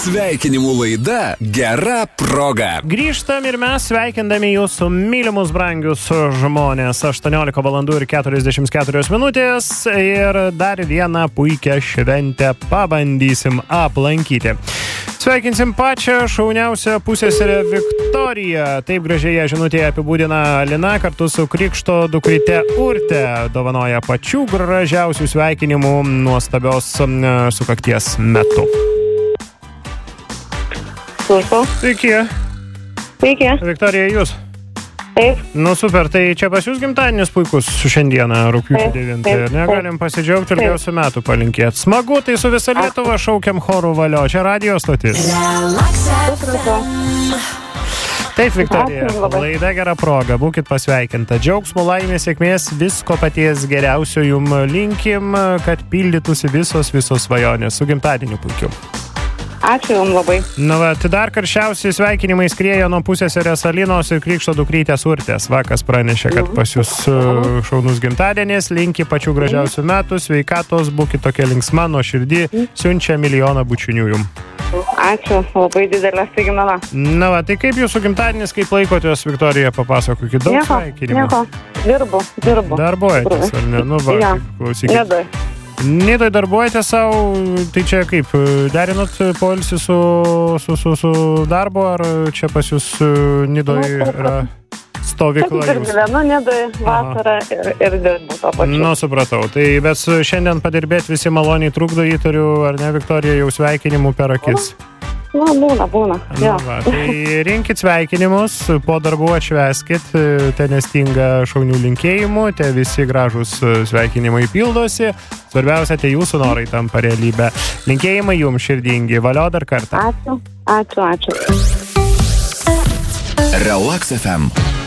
Sveikinimų laida Gera proga. Grįžtam ir mes sveikindami jūsų mylimus brangius žmonės. 18 valandų ir 44 minutės ir dar vieną puikią šventę pabandysim aplankyti. Sveikinsim pačią šauniausią pusseserę Viktoriją. Taip gražiai ją žinutėje apibūdina Alina kartu su krikšto dukryte Urte. Dovanoja pačių gražiausių sveikinimų nuostabios sukakties metu. Sveiki. Sveiki. Viktorija, jūs? Taip. Nu super, tai čia pas jūs gimtadienis puikus šiandieną, rugpjūčio 9. Ir negalim pasidžiaugti ilgiausių metų palinkėti. Smagu, tai su visa Lietuva šaukiam chorų valio. Čia radio stotis. Taip, Viktorija, laida Gera proga, būkit pasveikinta. Džiaugsmo, laimės, sėkmės, visko paties geriausio jum linkim, kad pildytųsi visos svajonės. Su gimtadieniu puikiu. Ačiū jums labai. Nu, tai dar karščiausiai sveikinimai skrieja nuo pusseserės Alinos ir krikšto dukrytės Urtės. Vakas pranešė, kad pas jūs šaunus gimtadienis, linki pačių gražiausių metų, sveikatos, būkit tokia linksma, nuoširdi, siunčia milijoną bučinių jum. Ačiū, labai didelė staigmena. Na, tai kaip jūsų gimtadienis, kaip laikotės, Viktorija, papasakokit daug sveikinimų. Nieko, dirbu. Darbuojatės, ar ne? Nu, va, klausykit. Nidoj darbuojate savo, tai čia kaip, derinot poilsį su darbo, ar čia pas jūs Nidoj yra stovykla? Taip, ir gyvenu Nidoj vasarą ir dirbu to pačiu. Nu, supratau. Tai bet šiandien padirbėti visi maloniai trukdo, įtariu, ar ne, Viktorija, jau sveikinimų per akis? Nu, būna. Ja. Va, tai rinkit sveikinimus, po darbų atšveskit, te nestinga šaunių linkėjimų, te visi gražūs sveikinimai pildosi, svarbiausia, te jūsų norai tampa realybė. Linkėjimai jums širdingi, valio dar kartą. Ačiū. Relax FM.